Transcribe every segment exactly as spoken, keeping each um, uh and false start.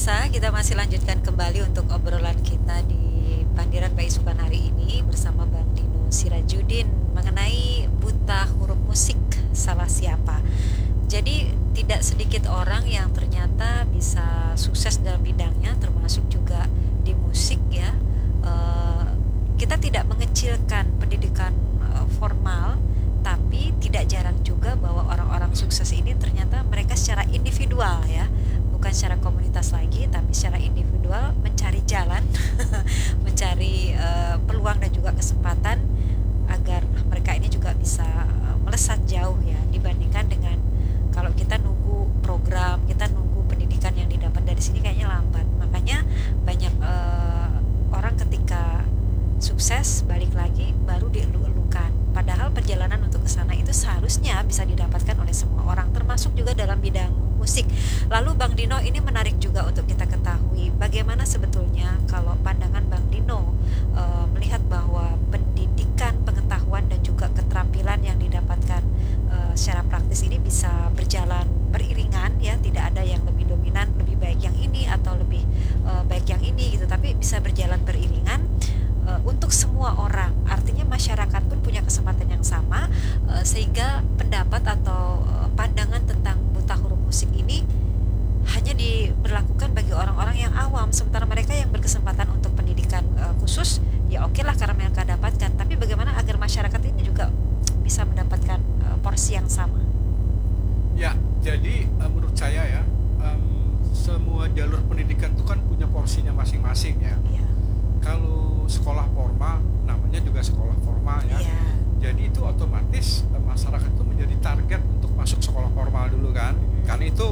pemirsa, kita masih lanjutkan kembali untuk obrolan kita di Pandiran Paisukan hari ini bersama Bang Dino Sirajudin mengenai buta huruf musik salah siapa. Jadi tidak sedikit orang yang ternyata bisa sukses dalam bidangnya, termasuk juga di musik ya. Eh, kita tidak mengecilkan pendidikan eh, formal, tapi tidak jarang juga bahwa orang-orang sukses ini ternyata mereka secara individual ya, bukan secara komunitas lagi, tapi secara individual mencari jalan, mencari uh, peluang dan juga kesempatan agar mereka ini juga bisa uh, melesat jauh ya, dibandingkan dengan kalau kita nunggu program, kita nunggu pendidikan yang didapat dari sini kayaknya lambat. Makanya banyak uh, orang ketika sukses balik lagi baru dielu-elukan. Padahal perjalanan untuk ke sana itu seharusnya bisa didapatkan oleh semua orang, termasuk juga dalam bidang musik. Lalu Bang Dino, ini menarik juga untuk kita ketahui bagaimana sebetulnya kalau pandangan Bang Dino e, melihat bahwa pendidikan, pengetahuan dan juga keterampilan yang didapatkan e, secara praktis ini bisa berjalan beriringan ya, tidak ada yang lebih dominan, lebih baik yang ini atau lebih e, baik yang ini gitu, tapi bisa berjalan beriringan Uh, untuk semua orang, artinya masyarakat pun punya kesempatan yang sama, uh, sehingga pendapat atau uh, pandangan tentang buta huruf musik ini hanya diberlakukan bagi orang-orang yang awam, sementara mereka yang berkesempatan untuk pendidikan uh, khusus ya oke lah karena mereka dapatkan, tapi bagaimana agar masyarakat ini juga bisa mendapatkan uh, porsi yang sama. Ya, jadi uh, menurut saya ya, um, semua jalur pendidikan itu kan punya porsinya masing-masing ya. Ya. Kalau sekolah formal, namanya juga sekolah formal ya. Yeah. Jadi itu otomatis eh, masyarakat itu menjadi target untuk masuk sekolah formal dulu kan. Hmm. Karena itu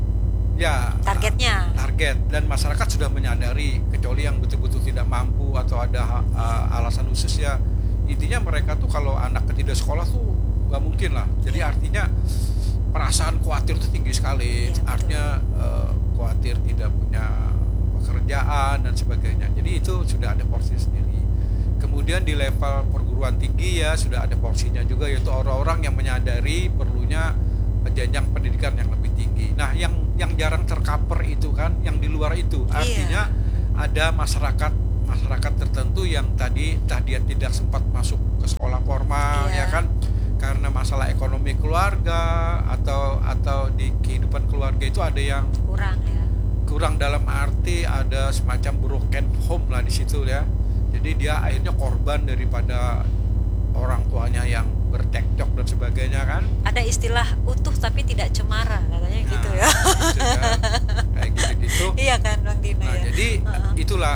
ya targetnya. Target, dan masyarakat sudah menyadari, kecuali yang betul-betul tidak mampu atau ada uh, alasan khusus ya. Intinya mereka tuh kalau anak tidak sekolah tuh nggak mungkin lah. Jadi yeah. artinya perasaan khawatir itu tinggi sekali. Yeah, artinya uh, khawatir tidak punya pekerjaan dan sebagainya. Jadi itu sudah ada porsi sendiri. Kemudian di level perguruan tinggi ya sudah ada porsinya juga, yaitu orang-orang yang menyadari perlunya jenjang pendidikan yang lebih tinggi. Nah, yang yang jarang tercover itu kan yang di luar itu. Artinya yeah. ada masyarakat masyarakat tertentu yang tadi tadi tidak sempat masuk ke sekolah formal yeah. ya kan, karena masalah ekonomi keluarga atau atau di kehidupan keluarga itu ada yang kurang ya. kurang dalam arti ada semacam broken home lah di situ ya. Jadi dia akhirnya korban daripada orang tuanya yang bercekcok dan sebagainya kan. Ada istilah utuh tapi tidak cemara katanya nah, gitu ya. Gitu kan. Kayak gitu-gitu. Iya kan Bang Dino nah, ya. Jadi uh-huh. itulah.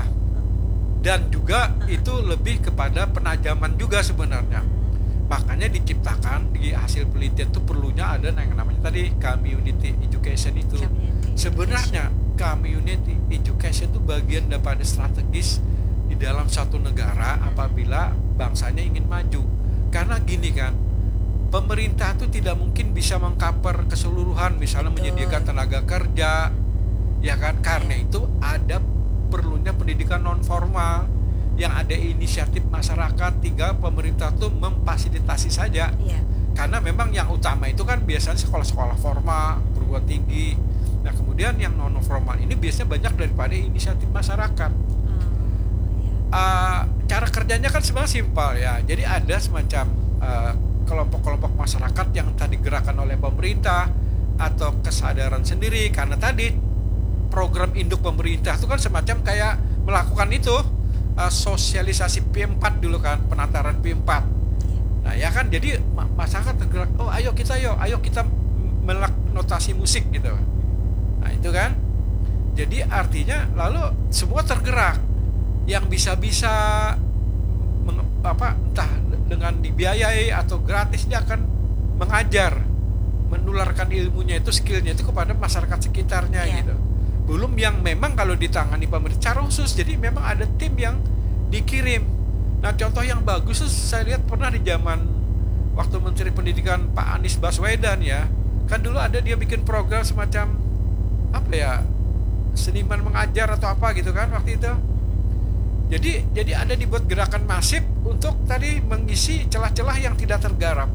Dan juga uh-huh. itu lebih kepada penajaman juga sebenarnya. Uh-huh. Makanya diciptakan di hasil penelitian itu perlunya ada yang namanya tadi community education itu. Community sebenarnya education. Community education itu bagian daripada strategis di dalam satu negara apabila bangsanya ingin maju. Karena gini kan, pemerintah itu tidak mungkin bisa mengcover keseluruhan, misalnya Betul. menyediakan tenaga kerja, ya kan? Karena itu ada perlunya pendidikan non formal, yang ada inisiatif masyarakat, tinggal pemerintah tuh memfasilitasi saja. Yeah. Karena memang yang utama itu kan biasanya sekolah-sekolah formal, perguruan tinggi. Nah kemudian yang non formal ini biasanya banyak daripada inisiatif masyarakat. Hmm, yeah. uh, cara kerjanya kan sebenarnya simpel ya. Jadi ada semacam uh, kelompok-kelompok masyarakat yang tadi gerakan oleh pemerintah atau kesadaran sendiri. Karena tadi program induk pemerintah itu kan semacam kayak melakukan itu uh, sosialisasi P empat dulu kan, penataran P empat. Yeah. Nah ya kan, jadi masyarakat tergerak. Oh ayo kita yo, ayo kita melak notasi musik gitu. Nah itu kan, jadi artinya lalu semua tergerak, yang bisa-bisa meng, apa entah dengan dibiayai atau gratis dia akan mengajar, menularkan ilmunya itu, skillnya itu kepada masyarakat sekitarnya yeah. gitu. Belum yang memang kalau ditangani pemerintah secara khusus, jadi memang ada tim yang dikirim. Nah contoh yang bagus tuh saya lihat pernah di zaman waktu Menteri Pendidikan Pak Anies Baswedan ya, kan dulu ada dia bikin program semacam apa ya, seniman mengajar atau apa gitu kan waktu itu. Jadi jadi ada dibuat gerakan masif untuk tadi mengisi celah-celah yang tidak tergarap.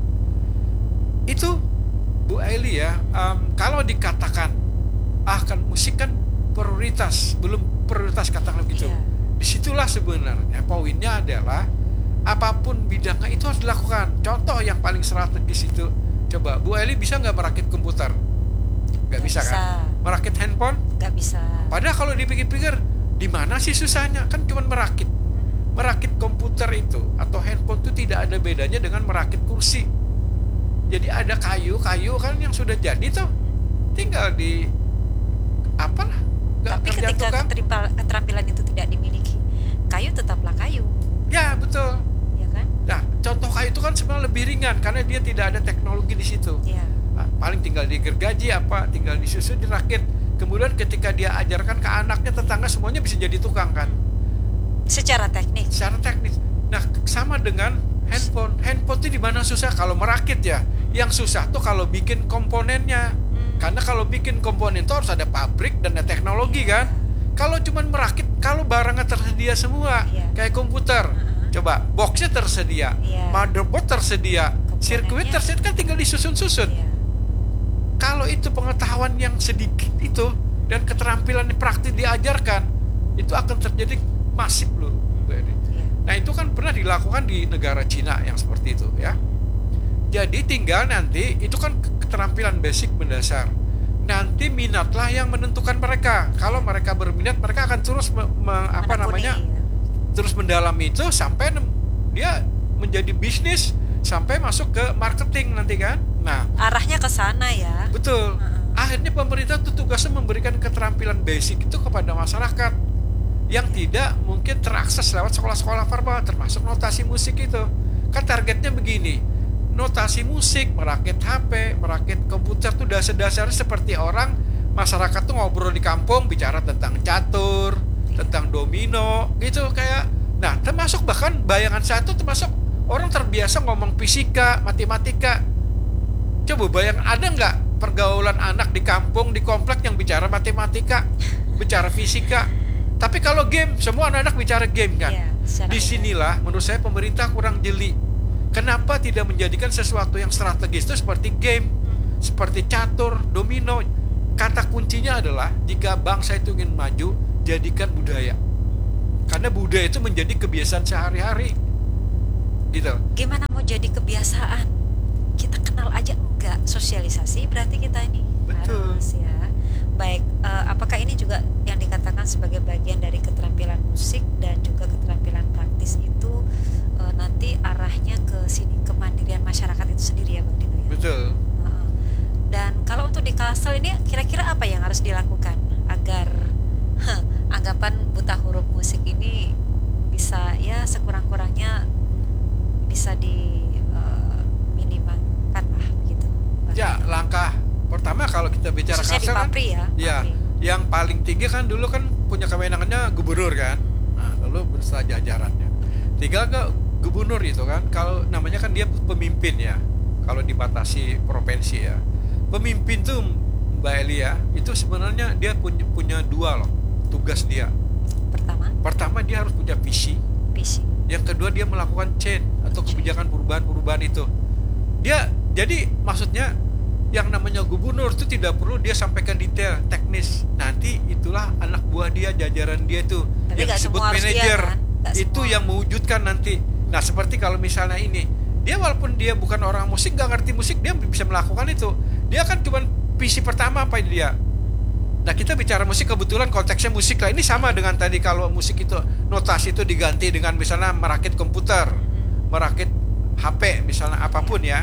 Itu Bu Aili ya, um, kalau dikatakan ah kan musik kan prioritas, belum prioritas katakanlah begitu. Iya. Disitulah sebenarnya poinnya adalah apapun bidangnya itu harus dilakukan. Contoh yang paling strategis itu, coba Bu Eli bisa nggak merakit komputer? Nggak bisa, bisa kan? Merakit handphone? Nggak bisa. Padahal kalau dipikir-pikir, di mana sih susahnya? Kan cuma merakit. Merakit komputer itu atau handphone itu tidak ada bedanya dengan merakit kursi. Jadi ada kayu-kayu kan yang sudah jadi tuh, tinggal di apa lah? Tapi ketika keterimpa- keterampilan itu tidak dimiliki, kayu tetaplah kayu. Ya betul. Ya kan? Nah, contoh kayu itu kan sebenarnya lebih ringan karena dia tidak ada teknologi di situ. Ya. Nah, paling tinggal digergaji apa, tinggal disusun, dirakit. Kemudian ketika dia ajarkan ke anaknya, tetangga, semuanya bisa jadi tukang kan. Secara teknik. Secara teknis. Nah, sama dengan handphone. Handphone itu di mana susah? Kalau merakit ya. Yang susah tuh kalau bikin komponennya. Hmm. Karena kalau bikin komponen itu harus ada pabrik dan ada teknologi kan. Kalau cuman merakit, kalau barangnya tersedia semua, Iya. kayak komputer. Uh-huh. Coba, boxnya tersedia, Iya. motherboard tersedia, sirkuit Komponennya. tersedia, kan tinggal disusun-susun. Iya. Kalau itu pengetahuan yang sedikit itu dan keterampilan yang praktis diajarkan, itu akan terjadi masif loh. Iya. Nah itu kan pernah dilakukan di negara Cina yang seperti itu ya. Jadi tinggal nanti itu kan keterampilan basic mendasar. Nanti minatlah yang menentukan mereka. Kalau mereka berminat, mereka akan terus me, me- apa Menekuni, namanya, ya. terus mendalami itu sampai nem- dia menjadi bisnis sampai masuk ke marketing nanti kan. Nah Arahnya ke sana ya. betul. Uh-uh. Akhirnya pemerintah tuh tugasnya memberikan keterampilan basic itu kepada masyarakat yang tidak mungkin terakses lewat sekolah-sekolah formal, termasuk notasi musik itu. Kan targetnya begini, notasi musik, merakit H P, merakit komputer tuh dasar-dasarnya seperti orang masyarakat tuh ngobrol di kampung bicara tentang catur, tentang domino, gitu kayak. Nah, termasuk bahkan bayangan saya tuh termasuk orang terbiasa ngomong fisika, matematika. Coba bayang, ada nggak pergaulan anak di kampung, di komplek yang bicara matematika, bicara fisika? Tapi kalau game, semua anak-anak bicara game kan. Iya, secara Disinilah menurut saya pemerintah kurang jeli. Kenapa tidak menjadikan sesuatu yang strategis itu seperti game, seperti catur, domino? Kata kuncinya adalah jika bangsa itu ingin maju, jadikan budaya. Karena budaya itu menjadi kebiasaan sehari-hari. Gitu. Gimana mau jadi kebiasaan? Kita kenal aja enggak sosialisasi, berarti kita ini Betul. harus ya. Baik, eh, apakah ini juga yang dikatakan sebagai bagian dari keterampilan musik dan juga keterampilan praktis itu eh, nanti arahnya ke sini, kemandirian masyarakat itu sendiri ya Bang Dino ya? Betul. Heeh. Dan kalau untuk di Kalsel ini kira-kira apa yang harus dilakukan agar heh, anggapan buta huruf musik ini bisa ya sekurang-kurangnya bisa di eh, minimalkan lah begitu. Bang Ya, Dino? langkah pertama kalau kita bicara Khususnya di Kalsel kan, Papri ya. ya, Papri. yang paling tinggi kan dulu kan punya kewenangannya gubernur kan. Nah, lalu beserta jajarannya. Tinggal ke gubernur itu kan, kalau namanya kan dia pemimpin ya. Kalau dibatasi provinsi ya. Pemimpin tuh Mbak Eli ya, itu sebenarnya dia punya punya dua loh tugas dia. Pertama, Pertama dia harus punya visi. visi. Yang kedua dia melakukan change atau kebijakan perubahan-perubahan itu. Dia jadi maksudnya yang namanya gubernur itu tidak perlu dia sampaikan detail teknis. Nanti itulah anak buah dia, jajaran dia itu Tapi yang nggak disebut semua harus dia, manajer. kan? Nggak Itu semua. yang mewujudkan nanti. Nah, seperti kalau misalnya ini, dia walaupun dia bukan orang musik, nggak ngerti musik, dia bisa melakukan itu. Dia kan cuma visi pertama apa dia. Nah, kita bicara musik kebetulan konteksnya musik lah. Ini sama dengan tadi kalau musik itu notasi itu diganti dengan misalnya merakit komputer, merakit H P misalnya apapun ya.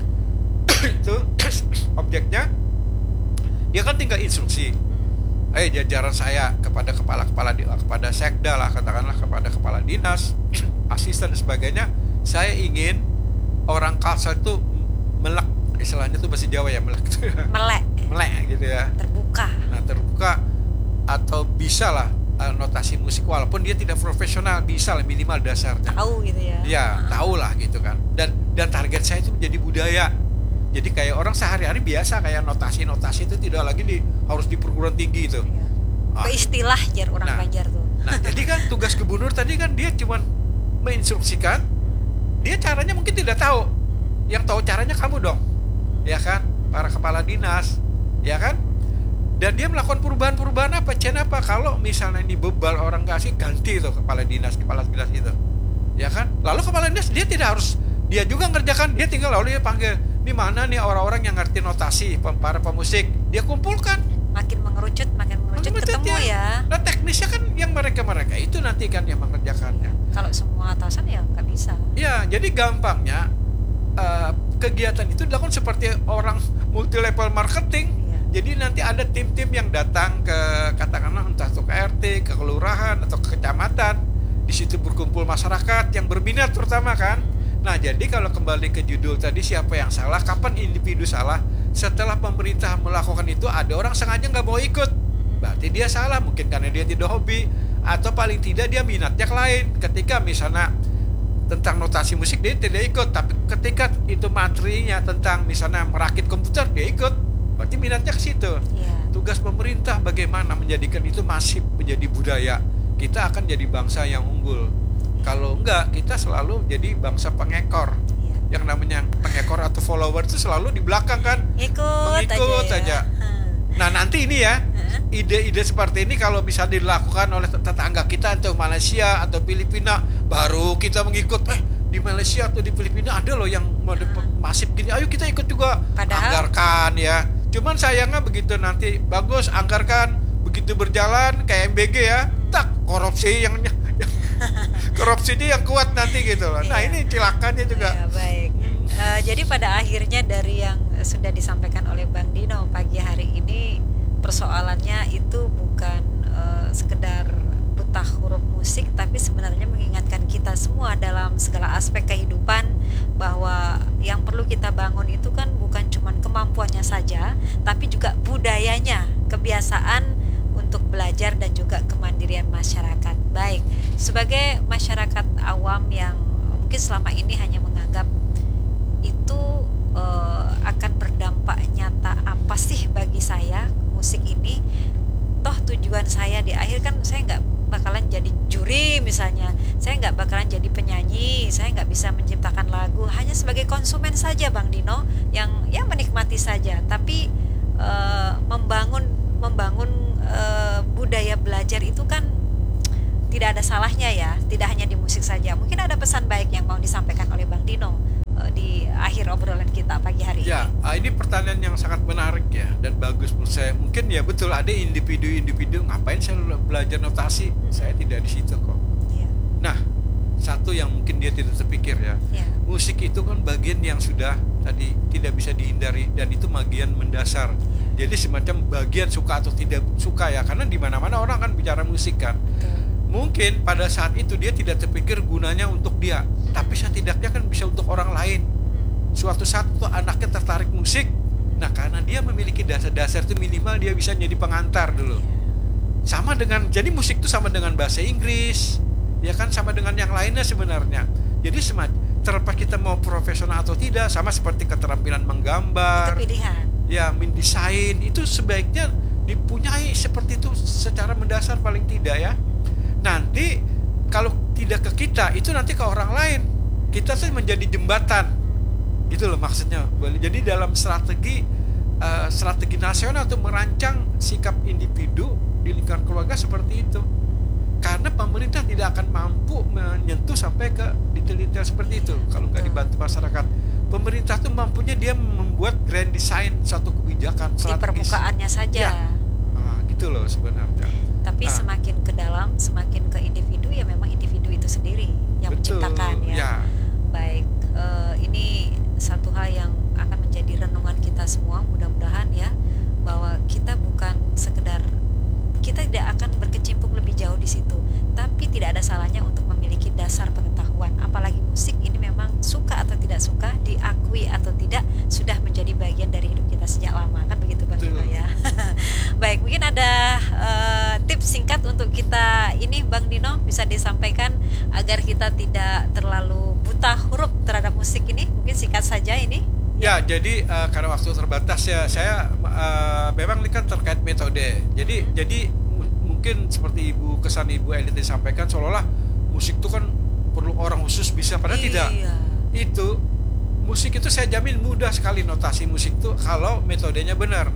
Itu objeknya dia kan tinggal instruksi. Eh jajaran saya kepada kepala-kepala di- kepada sekda lah katakanlah, kepada kepala dinas, asisten dan sebagainya, saya ingin orang Kalsel itu melek, istilahnya tuh bahasa Jawa ya, melek gitu ya. Melek, Melek gitu ya. terbuka. Nah, terbuka atau bisa lah eh, notasi musik walaupun dia tidak profesional, bisa lah minimal dasarnya. Tahu gitu ya. Ya, Heeh. tahu lah gitu kan. Dan dan target saya itu menjadi budaya. Jadi kayak orang sehari-hari biasa kayak notasi-notasi itu tidak lagi di harus di perguruan tinggi itu. Iya. Ah, Ke istilah jar orang Nah. Banjar tuh. Nah, jadi kan tugas gubernur tadi kan dia cuma menginstruksikan. Dia caranya mungkin tidak tahu. Yang tahu caranya kamu dong. Ya kan? Para kepala dinas. Ya kan? Dan dia melakukan perubahan-perubahan apa? Change apa? Kalau misalnya ini bebal orang kasih, ganti tuh kepala dinas, kepala dinas itu. Ya kan? Lalu kepala dinas dia tidak harus dia juga ngerjakan, dia tinggal lalu dia panggil, ini mana nih orang-orang yang ngerti notasi, para pemusik, dia kumpulkan. Makin mengerucut, makin mengerucut, Makin ketemu ya. Nah teknisnya kan yang mereka-mereka itu nanti kan yang mengerjakannya. Kalau semua atasan ya nggak bisa. Ya, jadi gampangnya uh, kegiatan itu dilakukan seperti orang multi level marketing. Ya. Jadi nanti ada tim-tim yang datang ke katakanlah entah itu ke R T, ke kelurahan atau ke kecamatan. Di situ berkumpul masyarakat yang berminat terutama kan. Nah, jadi kalau kembali ke judul tadi siapa yang salah, kapan individu salah? Setelah pemerintah melakukan itu ada orang sengaja nggak mau ikut, berarti dia salah, mungkin karena dia tidak hobi atau paling tidak dia minatnya ke lain. Ketika misalnya tentang notasi musik dia tidak ikut, tapi ketika itu materinya tentang misalnya merakit komputer dia ikut, berarti minatnya ke situ. Yeah. Tugas pemerintah bagaimana menjadikan itu masif menjadi budaya. Kita akan jadi bangsa yang unggul. Kalau enggak, kita selalu jadi bangsa pengekor. Iya. Yang namanya pengekor atau follower itu selalu di belakang kan, ikut mengikut aja, aja. Ya. Nah nanti ini ya, huh? ide-ide seperti ini kalau bisa dilakukan oleh tetangga kita atau Malaysia atau Filipina, baru kita mengikut. Eh di Malaysia atau di Filipina ada loh yang mode masif gini, ayo kita ikut juga. Padahal, anggarkan ya. Cuman sayangnya begitu nanti bagus anggarkan, begitu berjalan kayak M B G ya, tak korupsi yang korupsinya yang kuat nanti gitu loh. Nah, iya. Ini cilakannya juga. Iya, baik. Uh, jadi pada akhirnya dari yang sudah disampaikan oleh Bang Dino pagi hari ini, persoalannya itu bukan uh, sekedar buta huruf musik, tapi sebenarnya mengingatkan kita semua dalam segala aspek kehidupan bahwa yang perlu kita bangun itu kan bukan cuma kemampuannya saja, tapi juga budayanya, kebiasaan untuk belajar dan juga kemandirian masyarakat. Baik, sebagai masyarakat awam yang mungkin selama ini hanya menganggap itu uh, akan berdampak nyata apa sih bagi saya musik ini, toh tujuan saya di akhir kan saya nggak bakalan jadi juri misalnya, saya nggak bakalan jadi penyanyi, saya nggak bisa menciptakan lagu, hanya sebagai konsumen saja Bang Dino yang ya menikmati saja, tapi uh, membangun membangun uh, budaya belajar itu kan tidak ada salahnya ya, tidak hanya di musik saja. Mungkin ada pesan baik yang mau disampaikan oleh Bang Dino uh, di akhir obrolan kita pagi hari ya, ini. Ya, ini pertanyaan yang sangat menarik ya dan bagus menurut saya. Mungkin ya betul ada individu-individu ngapain saya belajar notasi, hmm. saya tidak di situ kok. Ya. Nah, satu yang mungkin dia tidak terpikir ya, ya, musik itu kan bagian yang sudah tadi tidak bisa dihindari dan itu bagian mendasar. Ya. Jadi semacam bagian suka atau tidak suka ya, karena di mana-mana orang kan bicara musik kan. Betul. Mungkin pada saat itu dia tidak terpikir gunanya untuk dia, hmm. tapi setidaknya kan bisa untuk orang lain. Hmm. Suatu saat tuh anaknya tertarik musik, nah karena dia memiliki dasar-dasar itu minimal dia bisa jadi pengantar dulu. Yeah. Sama dengan, jadi musik itu sama dengan bahasa Inggris, ya kan, sama dengan yang lainnya sebenarnya. Jadi semacam terlepas kita mau profesional atau tidak, sama seperti keterampilan menggambar, itu pilihan. Ya, mendesain itu sebaiknya dipunyai seperti itu secara mendasar paling tidak ya. Nanti kalau tidak ke kita, itu nanti ke orang lain. Kita tuh menjadi jembatan, gitu loh maksudnya. Jadi dalam strategi uh, strategi nasional untuk merancang sikap individu di lingkungan keluarga seperti itu. Karena pemerintah tidak akan mampu menyentuh sampai ke detail-detail seperti itu kalau nggak dibantu masyarakat. Pemerintah tuh mampunya dia membuat grand design suatu kebijakan strategis. Di permukaannya saja. Ya. Nah, gitu loh sebenarnya. Tapi nah, semakin ke dalam, semakin ke individu ya memang individu itu sendiri yang betul, menciptakan ya. ya. Baik, uh, ini satu hal yang akan menjadi renungan kita semua. Mudah-mudahan ya bahwa kita bukan sekedar, kita tidak akan berkecimpung lebih jauh di situ, tapi tidak ada salahnya untuk memiliki dasar pengetahuan. Apalagi musik ini memang suka atau tidak suka, diakui atau tidak, sudah menjadi bagian dari hidup kita sejak lama, kan begitu Bang Dino ya. Baik, mungkin ada uh, tips singkat untuk kita ini Bang Dino bisa disampaikan agar kita tidak terlalu buta huruf terhadap musik ini, mungkin singkat saja ini. Ya, jadi uh, karena waktu terbatas ya, saya uh, memang ini kan terkait metode. Jadi hmm. jadi m- mungkin seperti Ibu kesan Ibu Elit disampaikan seolah-olah musik itu kan perlu orang khusus bisa, padahal iya. tidak. Itu musik itu saya jamin mudah sekali notasi musik itu kalau metodenya benar. Nah,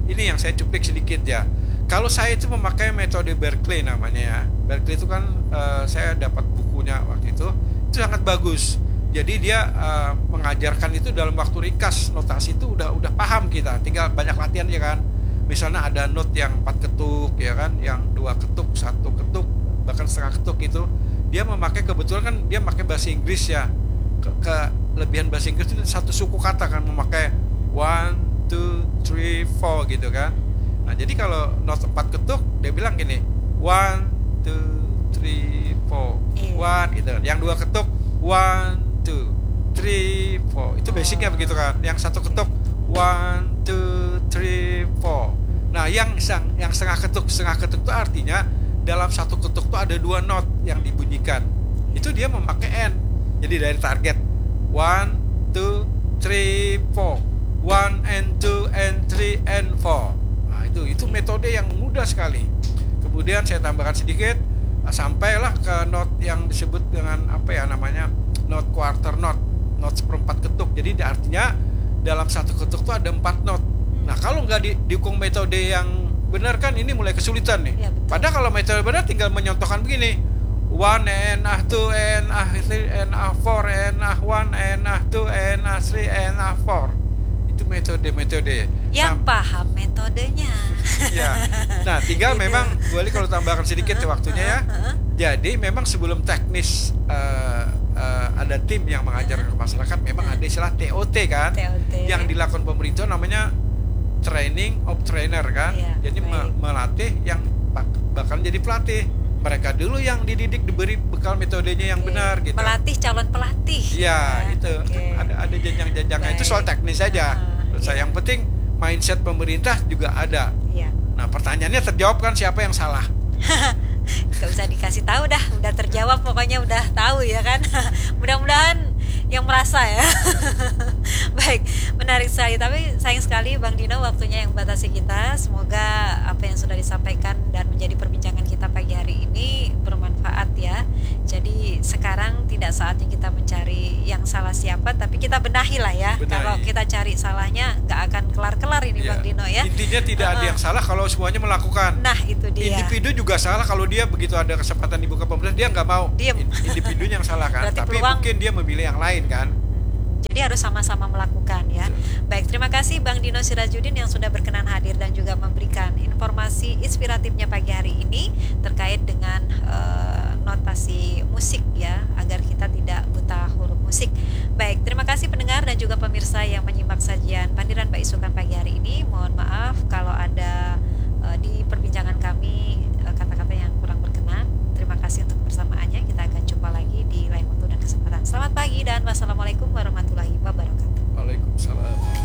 ini yang saya cuplik sedikit ya. Kalau saya itu memakai metode Berkeley namanya ya. Berkeley itu kan uh, saya dapat bukunya waktu itu, itu sangat bagus. Jadi dia uh, mengajarkan itu dalam waktu ringkas, notasi itu udah udah paham kita, tinggal banyak latihan ya kan. Misalnya ada not yang empat ketuk ya kan, yang dua ketuk, satu ketuk, bahkan setengah ketuk itu dia memakai, kebetulan kan dia pakai bahasa Inggris ya. Ke, kelebihan bahasa Inggris itu satu suku kata kan, memakai one, two, three, four gitu kan. Nah jadi kalau not empat ketuk dia bilang gini one, two, three, four, one gitu. Yang dua ketuk one, two, three, four. Itu basicnya begitu kan. Yang satu ketuk one, two, three, four. Nah yang sang, yang setengah ketuk setengah ketuk itu artinya dalam satu ketuk itu ada dua not yang dibunyikan. Itu dia memakai N. Jadi dari target one, two, three, four, one and two and three and four. Nah itu itu metode yang mudah sekali. Kemudian saya tambahkan sedikit, sampailah ke not yang disebut dengan apa ya namanya, not quarter not, not seperempat ketuk. Jadi artinya dalam satu ketuk itu ada empat not. Nah kalau nggak di, dihukum metode yang benar kan ini mulai kesulitan nih. Ya, padahal kalau metode benar tinggal menyontohkan begini, one and ah two and ah three and ah four and ah one and ah two and ah three and ah four. Itu metode-metode yang nah, paham metodenya. Ya. Nah, tinggal gitu. Memang boleh kalau tambahkan sedikit uh, waktunya uh, uh, uh. ya. Jadi memang sebelum teknis uh, uh, ada tim yang mengajarkan ke masyarakat, memang ada istilah T O T kan, T O T. Yang dilakukan pemerintah namanya training of trainer kan. Ya, jadi me- melatih yang bakal jadi pelatih. Mereka dulu yang dididik, diberi bekal metodenya yang okay. benar gitu. Melatih calon pelatih. Iya, ya, itu. Okay. Ada ada jenjang-jenjangnya. Itu soal teknis saja. Uh, saya yang penting mindset pemerintah juga ada. Ya. Nah, pertanyaannya terjawab kan siapa yang salah? Gak usah dikasih tahu dah, udah terjawab pokoknya, udah tahu ya kan. Mudah-mudahan yang merasa ya. Baik, menarik sekali. Tapi sayang sekali Bang Dino waktunya yang batasi kita. Semoga apa yang sudah disampaikan dan menjadi perbincangan kita pagi hari ini bermanfaat ya. Jadi sekarang tidak saatnya kita mencari yang salah siapa, tapi kita benahi lah ya. Benahi. Kalau kita cari salahnya nggak akan kelar-kelar ini ya. Bang Dino ya. Intinya tidak uh, ada yang salah kalau semuanya melakukan. Nah itu dia. Individu juga salah kalau dia begitu ada kesempatan dibuka pemerintah dia nggak mau. Diem. Individunya yang salah kan. Berarti tapi peluang, mungkin dia memilih yang lain kan. Jadi harus sama-sama melakukan ya. Baik, terima kasih Bang Dino Sirajuddin yang sudah berkenan hadir dan juga memberikan informasi inspiratifnya pagi hari ini terkait dengan uh, notasi musik ya, agar kita tidak buta huruf musik. Baik, terima kasih pendengar dan juga pemirsa yang menyimak sajian Pandiran Pak Isukan pagi hari ini. Mohon maaf kalau ada uh, di perbincangan kami uh, kata-kata yang kurang berkenan. Terima kasih untuk kebersamaannya. Kita akan jumpa lagi di lain waktu dan kesempatan. Selamat pagi dan wassalamualaikum warahmatullahi wabarakatuh. Waalaikumsalam.